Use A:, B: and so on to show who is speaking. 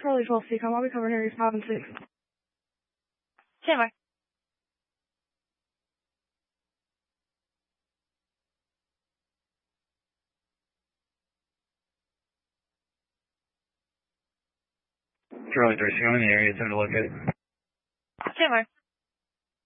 A: Charlie 12 CCOM. I'll be covering areas 5 and 6.
B: Stand by.
C: Charlie 3 CCOM in the area, time to locate it.
B: Stand by.